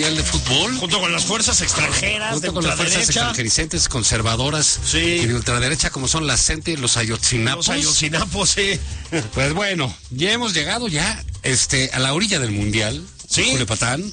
de fútbol. Junto con las fuerzas extranjeras, junto de con las ultraderecha. fuerzas extranjerizantes, conservadoras, sí, y de ultraderecha, como son la CENTE y los Ayotzinapos. Los Ayotzinapos, sí. Pues bueno, ya hemos llegado a la orilla del Mundial. Sí. Julio Patán.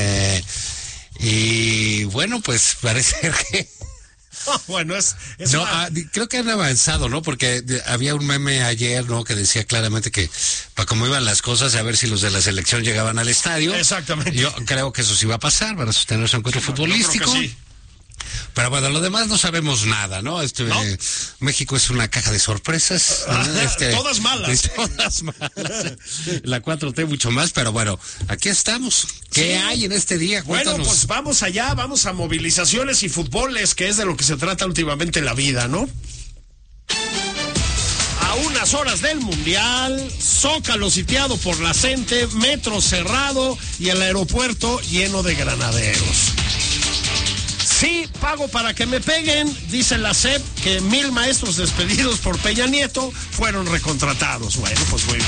Y bueno, pues parece que... Bueno, creo que han avanzado, ¿no? Porque había un meme ayer, ¿no? Que decía claramente que para cómo iban las cosas, a ver si los de la selección llegaban al estadio. Exactamente. Yo creo que eso sí va a pasar para sostener su encuentro futbolístico. Yo creo que sí. Pero bueno, lo demás no sabemos nada, ¿no? ¿No? México es una caja de sorpresas. Todas malas. Todas malas. La 4T mucho más, pero bueno, aquí estamos. ¿Qué hay en este día? Cuéntanos. Bueno, pues vamos allá, vamos a movilizaciones y fútboles, que es de lo que se trata últimamente la vida, ¿no? A unas horas del Mundial, Zócalo sitiado por la CENTE, metro cerrado y el aeropuerto lleno de granaderos. Sí, pago para que me peguen, dice la SEP que 1,000 maestros despedidos por Peña Nieto fueron recontratados. Bueno, pues muy bien.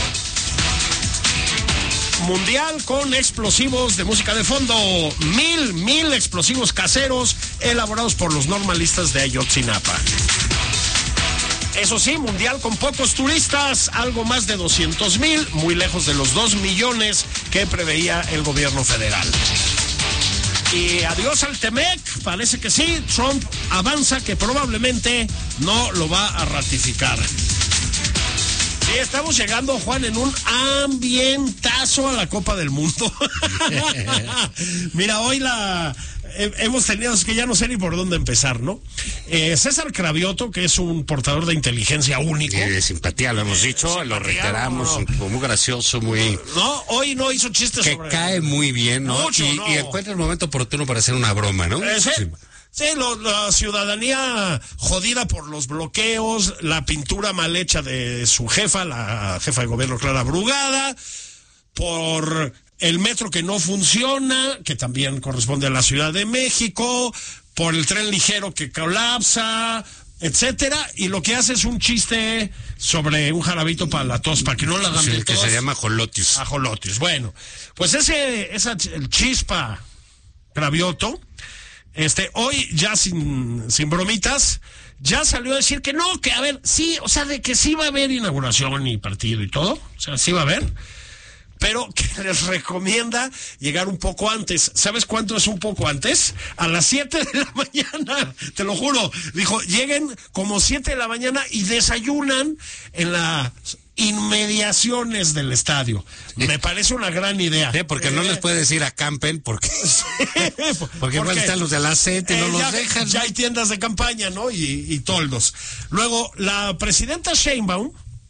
Mundial con explosivos de música de fondo. 1,000 explosivos caseros elaborados por los normalistas de Ayotzinapa. Eso sí, mundial con pocos turistas, algo más de 200,000, muy lejos de los 2 millones que preveía el gobierno federal. Y adiós al Temec, parece que sí, Trump avanza que probablemente no lo va a ratificar. Sí, estamos llegando, Juan, en un ambientazo a la Copa del Mundo. Mira, hoy hemos tenido, es que ya no sé ni por dónde empezar, ¿no? César Cravioto, que es un portador de inteligencia único. De simpatía, lo hemos dicho, lo reiteramos, un tipo muy gracioso, muy... No, hoy no hizo chistes que cae muy bien, ¿no? Mucho, y encuentra el momento oportuno para hacer una broma, ¿no? Sí, la ciudadanía jodida por los bloqueos, la pintura mal hecha de su jefa, la jefa de gobierno Clara Brugada, por el metro que no funciona, que también corresponde a la Ciudad de México, por el tren ligero que colapsa, etcétera, y lo que hace es un chiste sobre un jarabito para la tos, para que no la hagan de que tos. se llama ajolotius. Ajolotius. Bueno, pues el chispa Cravioto, hoy ya sin bromitas, ya salió a decir que no, que a ver, sí, o sea, de que sí va a haber inauguración y partido y todo, o sea, sí va a haber, pero que les recomienda llegar un poco antes. ¿Sabes cuánto es un poco antes? A las 7 de la mañana, te lo juro. Dijo, lleguen como 7 de la mañana y desayunan en las inmediaciones del estadio. Me parece una gran idea. Sí, porque no les puedes ir a campen porque igual están los de la CENTE, no los dejan. Ya hay tiendas de campaña, ¿no? Y toldos. Luego, la presidenta Sheinbaum,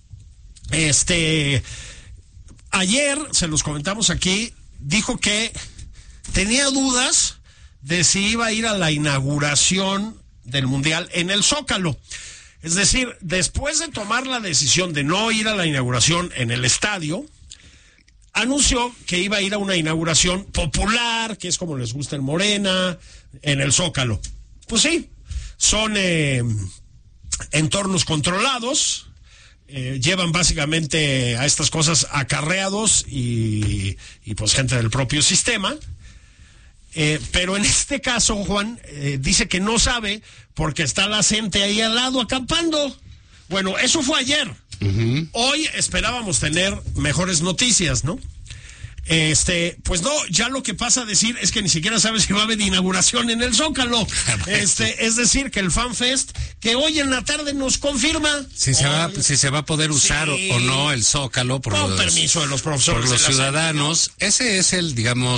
ayer, se los comentamos aquí, dijo que tenía dudas de si iba a ir a la inauguración del Mundial en el Zócalo. Es decir, después de tomar la decisión de no ir a la inauguración en el estadio, anunció que iba a ir a una inauguración popular, que es como les gusta en Morena, en el Zócalo. Pues sí, son entornos controlados. Llevan básicamente a estas cosas acarreados y pues gente del propio sistema, pero en este caso Juan dice que no sabe porque está la CENTE ahí al lado acampando. Bueno, eso fue ayer. Uh-huh. Hoy esperábamos tener mejores noticias, ¿no? Pues no, ya lo que pasa a decir es que ni siquiera sabe si va a haber inauguración en el Zócalo. Es decir, que el FanFest, que hoy en la tarde nos confirma si se va a poder usar o no el Zócalo con permiso de los profesores, por los ciudadanos. Ese es el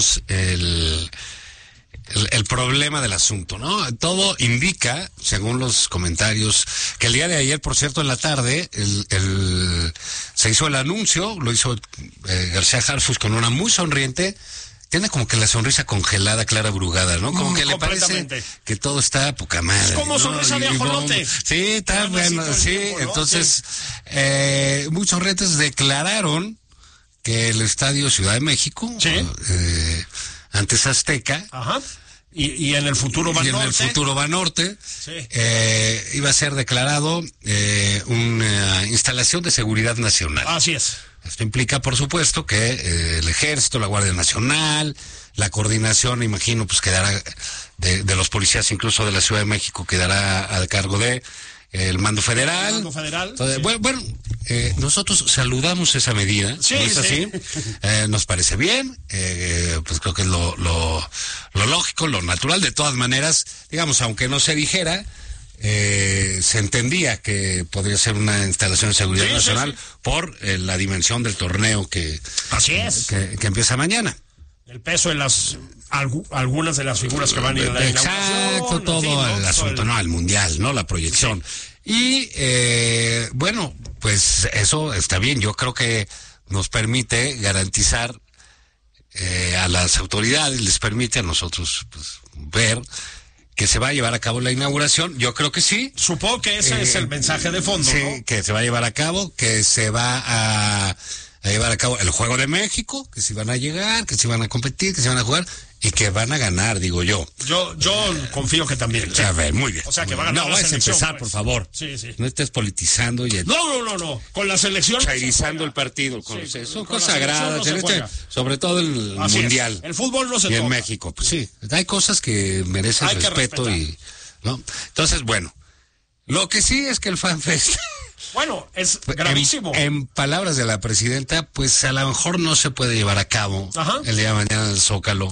problema del asunto, ¿no? Todo indica, según los comentarios, que el día de ayer, por cierto, en la tarde, se hizo el anuncio, lo hizo García Harfuch con una muy sonriente. Tiene como que la sonrisa congelada, Clara Brugada, ¿no? Como que le parece que todo está poca madre. Es como, ¿no? Sonrisa de ajolote. Sí, está bueno, sí. Tiempo, ¿no? Entonces, muchos sonrientes declararon que el Estadio Ciudad de México, ¿sí? Antes Azteca. Ajá. Y en el futuro Banorte. Y en el futuro Banorte. Sí. Iba a ser declarado una instalación de seguridad nacional. Así es. Esto implica, por supuesto, que el Ejército, la Guardia Nacional, la coordinación, imagino, pues quedará de los policías, incluso de la Ciudad de México, quedará a cargo de el mando federal. El mando federal. Entonces, sí. Bueno, nosotros saludamos esa medida, sí, ¿no es así? Nos parece bien, pues creo que es lo lógico, lo natural. De todas maneras, digamos, aunque no se dijera, se entendía que podría ser una instalación de seguridad nacional por la dimensión del torneo que empieza mañana. El peso de algunas de las figuras que van a ir a la inauguración. Exacto, todo el asunto, ¿no? El mundial, ¿no? La proyección. Sí. Y, bueno, pues eso está bien. Yo creo que nos permite garantizar a las autoridades, les permite a nosotros, pues, ver que se va a llevar a cabo la inauguración. Yo creo que sí. Supongo que ese es el mensaje de fondo, sí, ¿no? Que se va a llevar a cabo, que se va a llevar a cabo el Juego de México, que si van a llegar, que si van a competir, que si van a jugar y que van a ganar, digo yo. Yo confío que también. A ver, muy bien. O sea, que va a ganar. No, vayas a empezar, pues, por favor. Sí. No estés politizando y No. Con la selección. Chairizando el partido. Son cosas sagradas, sobre todo el Así mundial. Es. El fútbol no se toca. Y en toca. México, pues sí. Hay cosas que merecen respeto y, ¿no? Entonces, bueno, lo que sí es que el FanFest. Bueno, es gravísimo. En palabras de la presidenta, pues a lo mejor no se puede llevar a cabo el día de mañana en el Zócalo.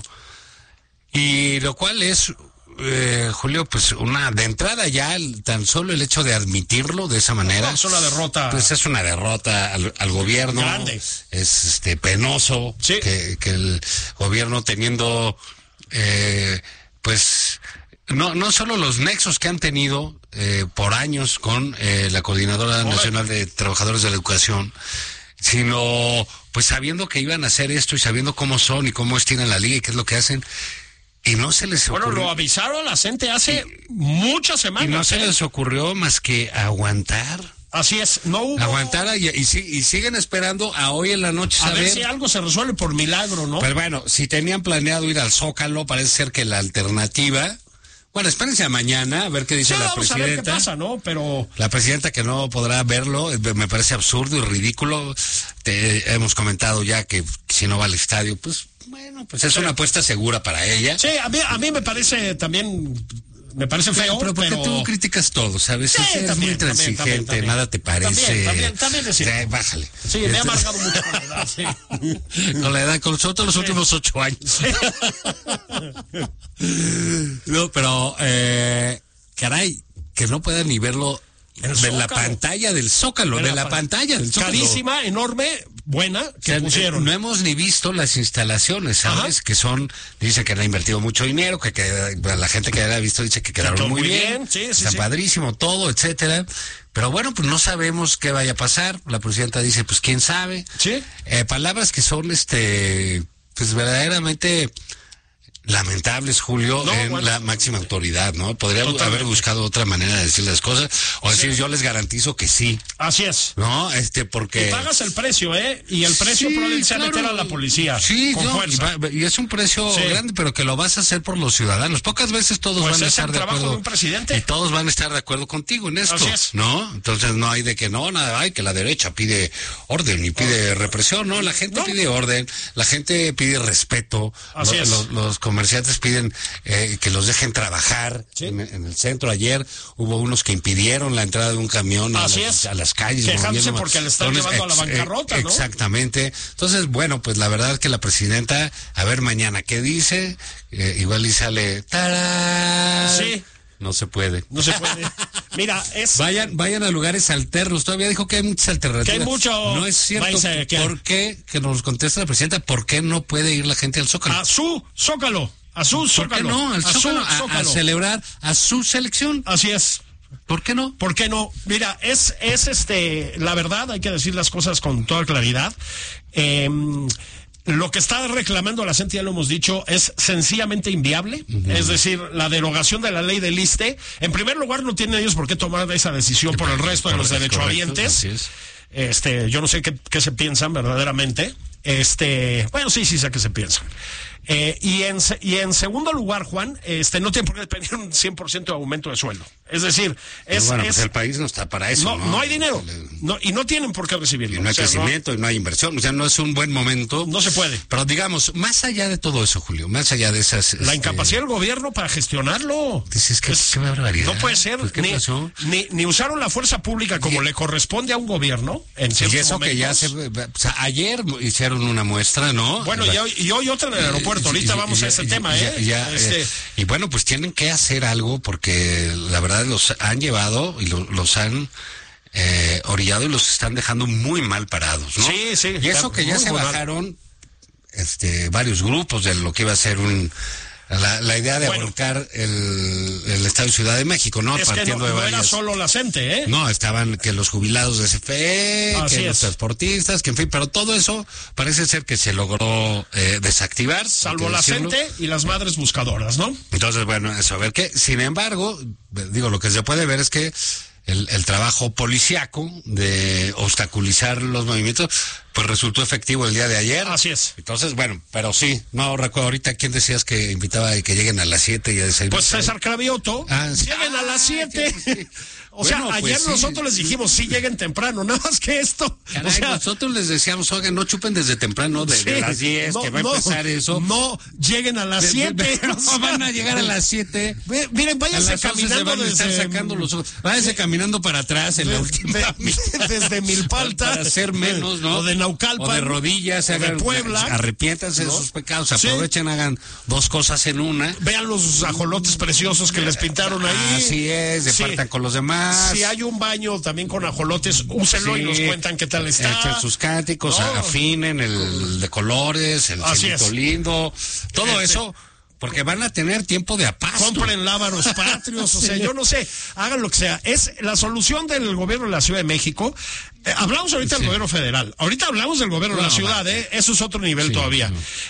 Y lo cual es, Julio, pues de entrada ya, tan solo el hecho de admitirlo de esa manera. Es una derrota. Pues es una derrota al gobierno. Grande. Es penoso que el gobierno teniendo, pues, no solo los nexos que han tenido por años con la Coordinadora Nacional de Trabajadores de la Educación, sino pues sabiendo que iban a hacer esto y sabiendo cómo son y cómo estiran la liga y qué es lo que hacen, y no se les ocurrió. Bueno, lo avisaron a la gente hace muchas semanas. Y no se les ocurrió más que aguantar. Así es, no hubo... Aguantar y siguen esperando a hoy en la noche a ver si algo se resuelve por milagro, ¿no? Pues bueno, si tenían planeado ir al Zócalo, parece ser que la alternativa... Bueno, espérense a mañana a ver qué dice la presidenta. A ver qué pasa, ¿no? Pero la presidenta que no podrá verlo, me parece absurdo y ridículo. Hemos comentado ya que si no va al estadio, pues bueno, pues es una apuesta segura para ella. Sí, a mí me parece también... Me parece feo, pero porque tú criticas todo, ¿sabes? Sí, eres muy intransigente, también. Nada te parece. También es cierto. Bájale. Sí, me ha amargado mucho con la edad, sí. Con la edad, con nosotros los últimos 8 años. Sí. No, pero, caray, que no puedan ni verlo de la pantalla del Zócalo, de la pantalla del Zócalo. Carísima, enorme, buena, que pusieron. No hemos ni visto las instalaciones, ¿sabes? Que dice que han invertido mucho dinero, que la gente que la ha visto dice que quedaron muy bien. Sí, está padrísimo todo, etcétera. Pero bueno, pues no sabemos qué vaya a pasar. La presidenta dice, pues quién sabe. Sí. Palabras que son, pues verdaderamente lamentables, Julio, la máxima autoridad, ¿no? Podría haber buscado otra manera de decir las cosas, o decir, yo les garantizo que sí. Así es. No, porque... Y pagas el precio, y el precio probablemente sea meter a la policía. Sí, con fuerza. Y es un precio grande, pero que lo vas a hacer por los ciudadanos. Pocas veces todos van a estar de acuerdo. De un presidente. Y todos van a estar de acuerdo contigo en esto. Así es. ¿No? Entonces no hay de que que la derecha pide orden y pide represión, ¿no? La gente pide orden, la gente pide respeto. Así es. Los comerciantes piden que los dejen trabajar en el centro. Ayer hubo unos que impidieron la entrada de un camión a las calles. Quejándose porque le están llevando a la bancarrota, ¿no? Exactamente. Entonces, bueno, pues la verdad que la presidenta, a ver mañana qué dice, igual y sale... ¡Tarán! Sí. No se puede. No se puede. Mira, Vayan a lugares alternos. Todavía dijo que hay muchas alternativas. Que hay mucho... No es cierto. ¿Por qué? Que nos contesta la presidenta. ¿Por qué no puede ir la gente al Zócalo? A su Zócalo. ¿Por qué no? Al Zócalo. A celebrar a su selección. Así es. ¿Por qué no? ¿Por qué no? Mira, es la verdad, hay que decir las cosas con toda claridad. Lo que está reclamando la gente, ya lo hemos dicho, es sencillamente inviable. Es decir, la derogación de la ley del ISSSTE. En primer lugar, no tienen ellos por qué tomar esa decisión por el resto de los derechohabientes. Yo no sé qué se piensan verdaderamente. Bueno, sí sé qué se piensan. Y en segundo lugar, Juan, no tiene por qué pedir un 100% de aumento de sueldo. Es decir, pues el país no está para eso. No hay dinero. Y no tienen por qué recibirlo. Y no hay crecimiento, y no hay inversión. O sea, no es un buen momento. No se puede. Pero digamos, más allá de todo eso, Julio, más allá de esas... La incapacidad del gobierno para gestionarlo. Dices que qué barbaridad. No puede ser. Pues, ¿qué pasó? Ni usaron la fuerza pública como le corresponde a un gobierno en ciertos y eso momentos. que o sea, ayer hicieron una muestra, ¿no? Bueno, y hoy otra en el aeropuerto. Ahorita vamos a ese tema, y bueno, pues tienen que hacer algo porque la verdad los han llevado y los han orillado y los están dejando muy mal parados, ¿no? Sí. Y eso que ya se bajaron varios grupos de lo que iba a ser la idea de volcar el Estado de Ciudad de México, ¿no? Es partiendo que de no era solo la CENTE, ¿eh? No, estaban que los jubilados de CFE, los transportistas, que en fin, pero todo eso parece ser que se logró desactivar. Salvo la CENTE y las madres buscadoras, ¿no? Entonces, bueno, eso, a ver qué. Sin embargo, digo, lo que se puede ver es que el trabajo policiaco de obstaculizar los movimientos, pues resultó efectivo el día de ayer. Así es. Entonces, bueno, pero sí, no recuerdo ahorita quién decías que invitaba a que lleguen a las 7 y a desayunar. Pues César Cravioto, lleguen a las 7. Sí. O sea, ayer nosotros les dijimos, sí lleguen temprano, nada más que esto. Caray, o sea, nosotros les decíamos, oigan, no chupen desde temprano, de las 10, que va a empezar eso. No, lleguen a las 7. No van a llegar a las 7. Miren, váyanse caminando váyanse caminando para atrás en la última desde Milpalta. Para hacer menos, ¿no? O de Naucalpan. O de rodillas. O de Puebla. Arrepiéntanse de sus pecados, aprovechen, hagan dos cosas en una. Vean los ajolotes preciosos que les pintaron ahí. Así es, departan con los demás. Si hay un baño también con ajolotes, úsenlo y nos cuentan qué tal está. Echen sus cánticos, afinen el de colores, el cielito lindo, todo eso, porque van a tener tiempo de apasto. Compren lábaros patrios, o sea, yo no sé, hagan lo que sea. Es la solución del gobierno de la Ciudad de México. Hablamos ahorita del gobierno federal, ahorita hablamos del gobierno de la ciudad, eso es otro nivel todavía.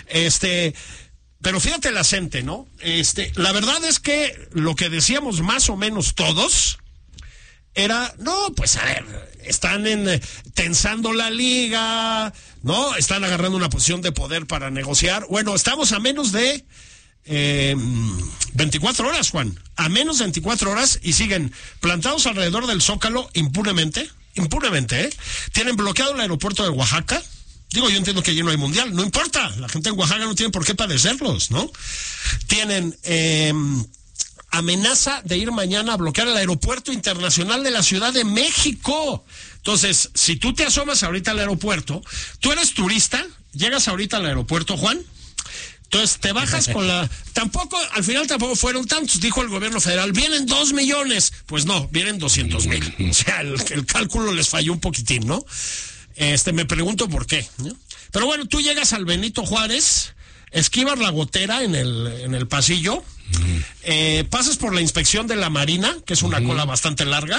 Pero fíjate la CENTE, ¿no? La verdad es que lo que decíamos más o menos todos era, no, pues a ver, están tensando la liga, ¿no? Están agarrando una posición de poder para negociar. Bueno, estamos a menos de 24 horas, Juan. A menos de 24 horas y siguen plantados alrededor del Zócalo impunemente, ¿eh? Tienen bloqueado el aeropuerto de Oaxaca. Digo, yo entiendo que allí no hay mundial, no importa. La gente en Oaxaca no tiene por qué padecerlos, ¿no? Tienen amenaza de ir mañana a bloquear el aeropuerto internacional de la Ciudad de México. Entonces, si tú te asomas ahorita al aeropuerto, tú eres turista, llegas ahorita al aeropuerto, Juan, entonces te bajas con la... al final tampoco fueron tantos, dijo el gobierno federal, vienen 2 millones. Pues no, vienen 200,000. O sea, el cálculo les falló un poquitín, ¿no? Me pregunto por qué, ¿no? Pero bueno, tú llegas al Benito Juárez, esquivas la gotera en el pasillo, pasas por la inspección de la Marina, que es una cola bastante larga,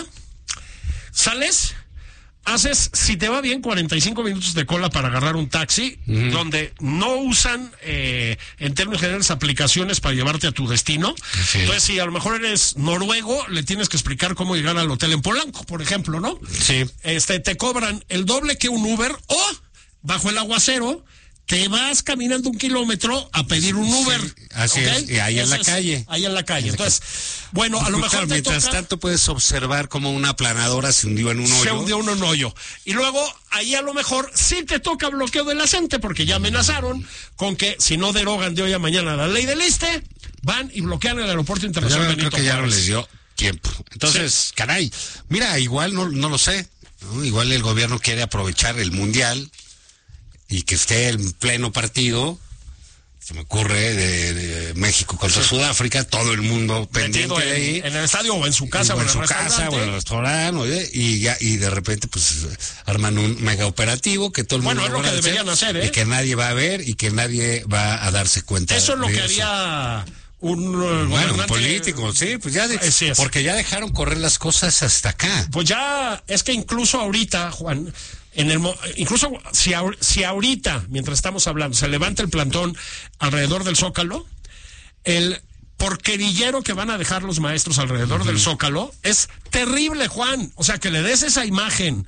sales, haces, si te va bien, 45 minutos de cola para agarrar un taxi, donde no usan, en términos generales, aplicaciones para llevarte a tu destino. Sí. Entonces, si a lo mejor eres noruego, le tienes que explicar cómo llegar al hotel en Polanco, por ejemplo, ¿no? Sí. Te cobran el doble que un Uber, o, bajo el aguacero, te vas caminando 1 kilómetro a pedir un Uber. Sí, así es, y ahí en la calle. Ahí en la calle. Entonces, bueno, a lo mejor mientras tanto puedes observar cómo una aplanadora se hundió en un hoyo. Se hundió en un hoyo. Y luego, ahí a lo mejor sí te toca bloqueo de la CENTE, porque ya amenazaron con que si no derogan de hoy a mañana la ley del ISSSTE, van y bloquean el aeropuerto internacional Benito Juárez. Creo que ya no les dio tiempo. Entonces, sí. Caray, mira, igual no lo sé, ¿no? Igual el gobierno quiere aprovechar el Mundial y que esté en pleno partido, se me ocurre, de México contra Sudáfrica, todo el mundo pendiente de ahí. En el estadio o en su casa o en el restaurante, y de repente pues arman un mega operativo que todo el mundo es lo que deberían hacer, y que nadie va a ver y que nadie va a darse cuenta. Eso es lo que haría un político, sí, pues ya porque ya dejaron correr las cosas hasta acá. Pues ya, es que incluso ahorita, Juan, incluso si ahorita, mientras estamos hablando, se levanta el plantón alrededor del Zócalo, el porquerillero que van a dejar los maestros alrededor del Zócalo es terrible, Juan. O sea, que le des esa imagen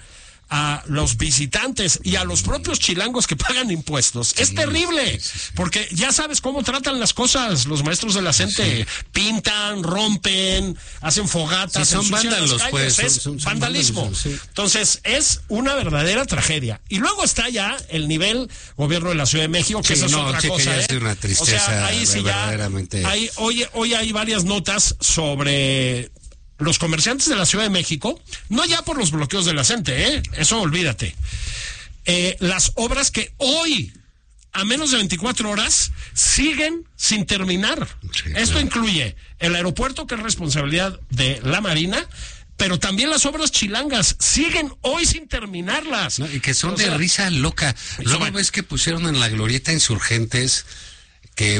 a los visitantes y a los propios chilangos que pagan impuestos. Es terrible, porque ya sabes cómo tratan las cosas los maestros de la CENTE. Pintan, rompen, hacen fogatas. Son vándalos, pues. Es vandalismo. Vandalismo, Entonces, es una verdadera tragedia. Y luego está ya el nivel gobierno de la Ciudad de México, que esa es otra cosa. Que ya es una tristeza, o sea, ahí sí verdaderamente. Hoy hay varias notas sobre los comerciantes de la Ciudad de México, no ya por los bloqueos de la CENTE, eso olvídate. Las obras que hoy, a menos de 24 horas, siguen sin terminar. Sí, Esto incluye el aeropuerto, que es responsabilidad de la Marina, pero también las obras chilangas siguen hoy sin terminarlas. No, y que son de risa loca. Luego ves que pusieron en la glorieta Insurgentes que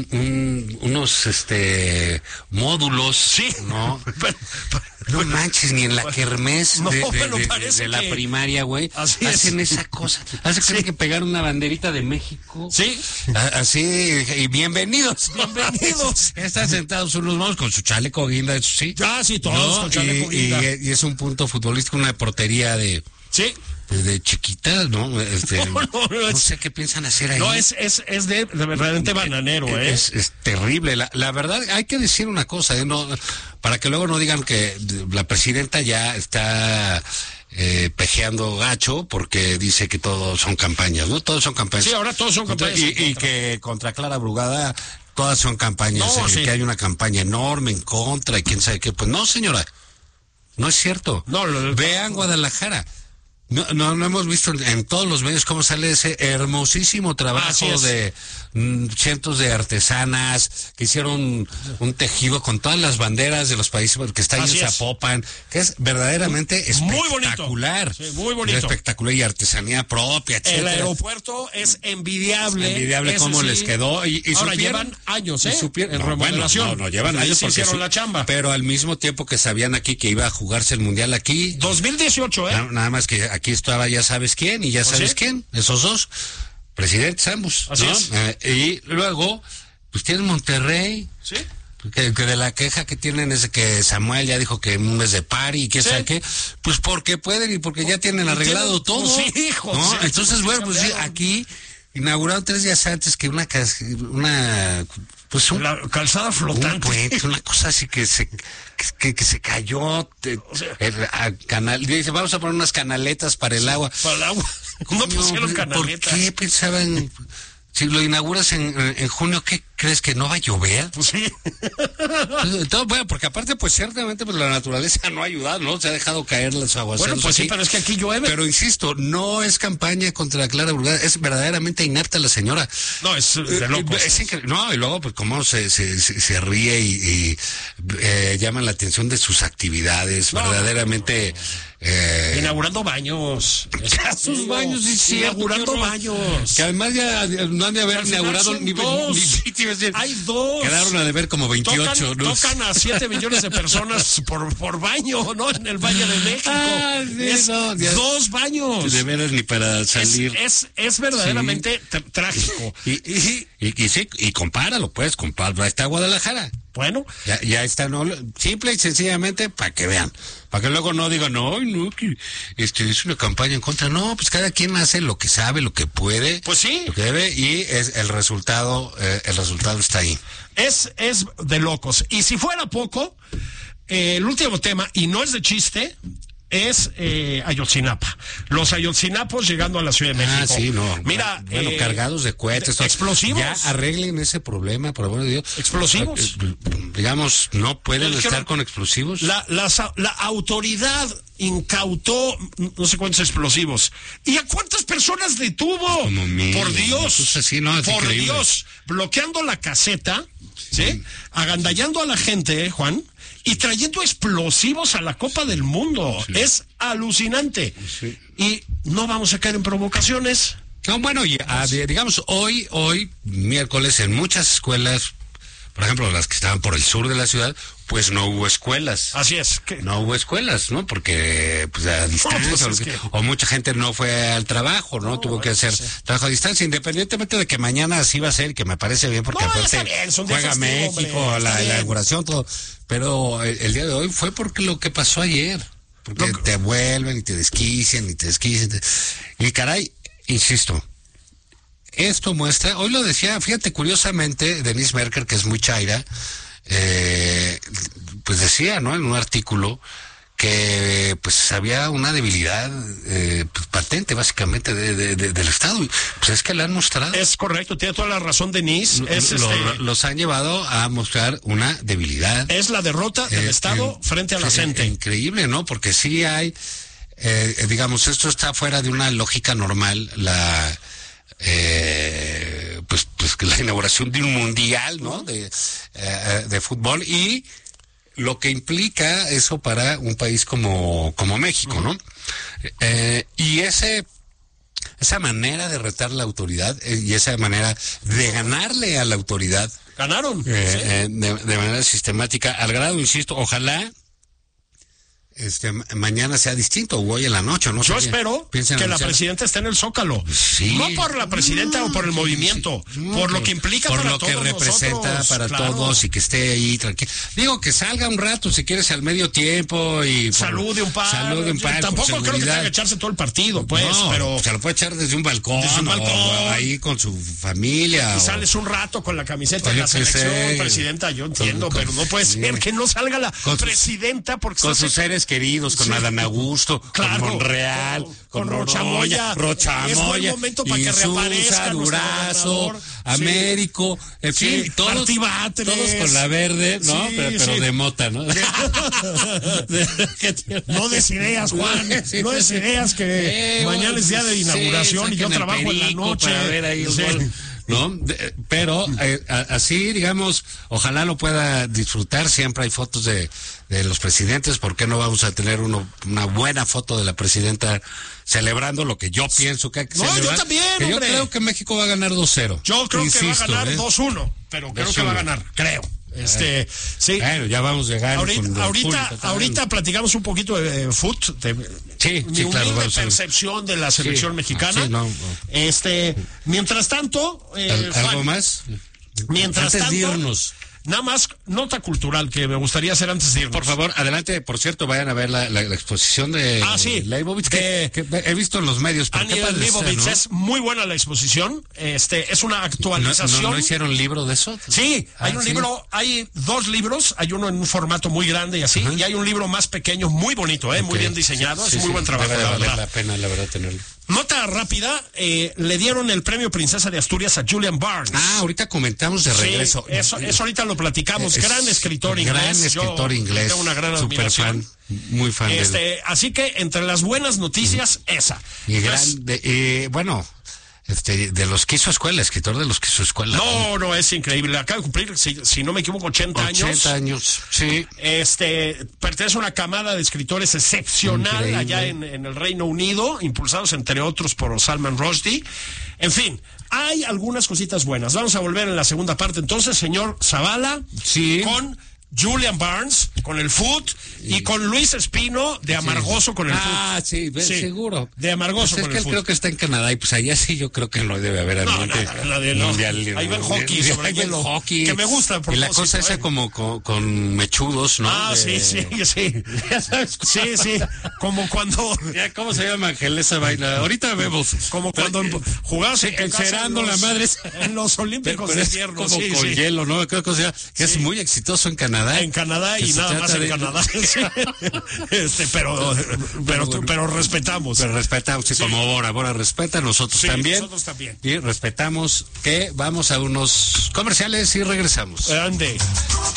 unos módulos, sí, ¿no? No manches, ni en la kermés de la primaria, güey, hacen esa cosa. Hacen que pegar una banderita de México. Sí. Así, y bienvenidos. Bienvenidos. Están sentados unos monos con su chaleco guinda, eso sí. Ah, sí, todos con chaleco guinda. Y es un punto futbolístico, una portería de... Sí. De chiquita, ¿no? No sé qué piensan hacer ahí. No, es de verdaderamente bananero, Es terrible. La verdad, hay que decir una cosa, no, para que luego no digan que la presidenta ya está pejeando gacho porque dice que todos son campañas, ¿no? Todos son campañas. Sí, ahora todos son campañas. Y que contra Clara Brugada todas son campañas, que hay una campaña enorme en contra y quién sabe qué. Pues no, señora, no es cierto. Vean Guadalajara. No hemos visto en todos los medios cómo sale ese hermosísimo trabajo de cientos de artesanas que hicieron un tejido con todas las banderas de los países que está ahí en Zapopan, que es verdaderamente espectacular. Sí, muy bonito. Espectacular y artesanía propia, etcétera. El aeropuerto es envidiable. Envidiable cómo les quedó. Y ahora llevan años, en remodelación. No, llevan años porque hicieron la chamba. Pero al mismo tiempo que sabían aquí que iba a jugarse el Mundial aquí. 2018, Nada más que aquí estaba ya sabes quién y ya sabes quién, esos dos presidentes ambos, así es. Y luego pues tienen Monterrey, sí, que de la queja que tienen es que Samuel ya dijo que un mes de pari y que sabe qué, pues porque pueden y porque ya tienen arreglado todo, hijos, ¿no? Entonces bueno, pues sí, aquí inauguraron 3 días antes que una la calzada flotante, un puente, una cosa así que se cayó, canal, dice, vamos a poner unas canaletas para el agua. Para el agua. No pusieron canaletas. ¿Por qué pensaban? Si lo inauguras en junio, ¿qué crees, que no va a llover? Pues sí. Bueno, porque aparte, pues ciertamente pues la naturaleza no ha ayudado, ¿no? Se ha dejado caer los aguaceros. Bueno, pues aquí. sí, pero es que aquí llueve. Pero insisto, no es campaña contra Clara Brugada, es verdaderamente inepta la señora. No, es de locos. Es increíble. No, y luego, pues cómo se ríe y llama la atención de sus actividades, verdaderamente... inaugurando baños. Ya sus baños, sí, inaugurando baños. Que además ya no han de haber inaugurado ni hay 2. Quedaron a deber como 28. Tocan a 7 millones de personas por baño, ¿no? En el Valle de México. 2 baños. De veras ni para salir. Es verdaderamente trágico. Y compáralo, pues, está Guadalajara. Bueno. Ya está, no, simple y sencillamente para que vean. Para que luego no digan, no, que es una campaña en contra. No, pues cada quien hace lo que sabe, lo que puede. Pues sí. Lo que debe, y el resultado está ahí. Es de locos. Y si fuera poco, el último tema, y no es de chiste, es Ayotzinapa. Los ayotzinapos llegando a la Ciudad de México. Sí, no. Mira, bueno, cargados de cohetes. Explosivos. Ya arreglen ese problema, por amor de Dios. Explosivos. Digamos, no pueden estar con explosivos. La autoridad incautó no sé cuántos explosivos. ¿Y a cuántas personas detuvo? Como 1000. Por Dios. Pues así, no, por increíble. Dios. Bloqueando la caseta, ¿sí? Agandallando a la gente, Juan. Y trayendo explosivos a la Copa del Mundo. Sí. Es alucinante. Sí. Y no vamos a caer en provocaciones. No, bueno, digamos, hoy, miércoles, en muchas escuelas, por ejemplo, las que estaban por el sur de la ciudad, pues no hubo escuelas. Así es. No hubo escuelas, ¿no? Porque, pues, a distancia, o mucha gente no fue al trabajo, ¿no? Tuvo que hacer trabajo a distancia, independientemente de que mañana así va a ser, que me parece bien, porque aparte juega México, la inauguración, todo. Pero el día de hoy fue porque lo que pasó ayer. porque te vuelven y te desquician. Y caray, insisto, esto muestra, hoy lo decía, fíjate, curiosamente, Denise Merker, que es muy chaira, pues decía, ¿no?, en un artículo que pues había una debilidad pues, patente básicamente del Estado. Pues es que la han mostrado. Es correcto, tiene toda la razón Denise. Los han llevado a mostrar una debilidad. Es la derrota del Estado frente a la gente. Increíble, ¿no? Porque sí hay, digamos, esto está fuera de una lógica normal, pues la inauguración de un mundial, ¿no? De fútbol, y lo que implica eso para un país como México, ¿no? Y esa manera de retar la autoridad y esa manera de ganarle a la autoridad. Ganaron. De manera sistemática, al grado, insisto, ojalá mañana sea distinto, o hoy en la noche, ¿no? Yo espero que la presidenta esté en el Zócalo. Sí. No por la presidenta o por el movimiento, por lo que implica para todos. Por lo que representa nosotros, para claro. todos, y que esté ahí tranquilo. Digo, que salga un rato, si quieres, al medio tiempo y... Salude un par. Tampoco creo que tenga que echarse todo el partido, pues, no, pero... se lo puede echar desde un balcón. O ahí con su familia. Y sales un rato con la camiseta de la selección, presidenta, yo entiendo, pero no puede ser que no salga la presidenta porque... Con sus seres queridos, con Adán Augusto, claro, con Monreal, con Rochamoya. Es buen momento para que reaparezca Durazo, Américo, en fin, todos con la verde, ¿no? Sí, pero de mota, ¿no? No des ideas, Juan, no des ideas que mañana es día de inauguración y yo trabajo en la noche. Para ver ahí ¿no? Pero así, digamos, ojalá lo pueda disfrutar. Siempre hay fotos de los presidentes. ¿Por qué no vamos a tener una buena foto de la presidenta celebrando lo que yo pienso que hay que celebrar? Yo también, yo creo que México va a ganar 2-0. Yo creo que va a ganar 2-1, pero creo que va a ganar, creo. Sí. Bueno, ya vamos llegando. Ahorita platicamos un poquito de fútbol, mi humilde percepción de la selección mexicana. Mientras tanto, ¿algo más? Antes de irnos, nada más nota cultural que me gustaría hacer antes de irnos. Por favor, adelante. Por cierto, vayan a ver la exposición de Leibovitz, que he visto en los medios. Aníbal Leibovitz, ¿no? Es muy buena la exposición. Es una actualización. ¿No hicieron libro de eso? Sí, hay un libro, hay 2 libros. Hay uno en un formato muy grande y así, y hay un libro más pequeño, muy bonito, muy bien diseñado. Es muy buen trabajo. Debe valer la pena, la verdad, tenerlo. Nota rápida, le dieron el premio Princesa de Asturias a Julian Barnes. Ahorita comentamos de regreso. Sí, eso ahorita lo platicamos. Gran escritor inglés. Gran escritor inglés. Tengo una gran admiración. Muy fan de él. Así que entre las buenas noticias, esa. Y bueno, de los que hizo escuela, escritor de los que hizo escuela. No, es increíble. Acaba de cumplir, si no me equivoco, 80 años. 80 años, sí. Pertenece a una camada de escritores excepcional. Increíble. Allá en el Reino Unido, impulsados entre otros por Salman Rushdie. En fin, hay algunas cositas buenas. Vamos a volver en la segunda parte. Entonces, señor Zavala, con Julian Barnes con el Foot y con Luis Espino de Amargoso con el Foot. Sí, seguro. De Amargoso pues con el Foot. Es que él creo que está en Canadá y pues allá sí yo creo que no debe haber ambiente mundial. Ahí ven hockey sobre hielo. Hockey. Que me gusta. Y la cosa esa como con mechudos, ¿no? Sí. Ya sabes. Sí. Como cuando... ¿Cómo se llama, Ángel, esa vaina? Ahorita vemos. Como cuando jugabas encerrando la madre en los Olímpicos de invierno. Como con hielo, ¿no? Creo que es muy exitoso en Canadá. En Canadá y nada más en Canadá. Pero respetamos. Pero respetamos, como Bora respeta, nosotros también. Nosotros también. Y respetamos que vamos a unos comerciales y regresamos. Ande.